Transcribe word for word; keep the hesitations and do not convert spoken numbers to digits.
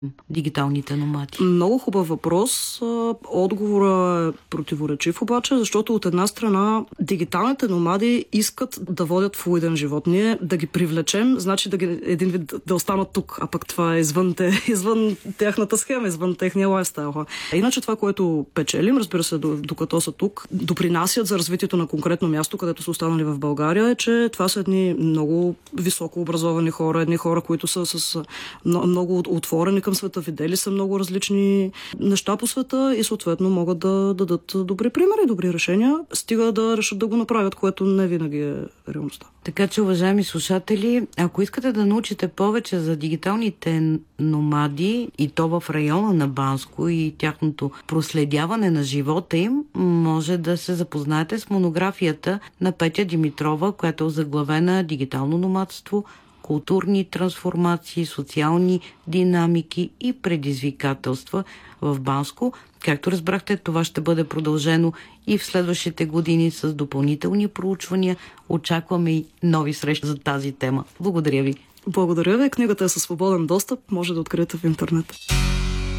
дигиталните номади? Много хубав въпрос. Отговорът е противоречив обаче, защото от една страна дигиталните номади искат да водят флуиден живот. Ние да ги привлечем, значи да ги, един вид да останат тук, а пък това е извън, те, извън тяхната схема, извън техния лайфстайл. Иначе това, което печелим, разбира се, докато са тук, допринасят за развитието на конкретно място, където са останали в България, е, че това са едни много високо образовани хора, едни хора, които са с много отворени към света, видели са много различни неща по света и съответно могат да дадат добри примери, добри решения, стига да решат да го направят, което не винаги е реалността. Така че, уважаеми слушатели, ако искате да научите повече за дигиталните номади и то в района на Банско и тяхното проследяване на живота им, може да се запознаете с монографията на Петя Димитрова, която е озаглавена "Дигитално номадство, културни трансформации, социални динамики и предизвикателства в Банско". Както разбрахте, това ще бъде продължено и в следващите години с допълнителни проучвания. Очакваме и нови срещи за тази тема. Благодаря ви. Благодаря ви. Книгата е със свободен достъп. Може да откриете в интернет.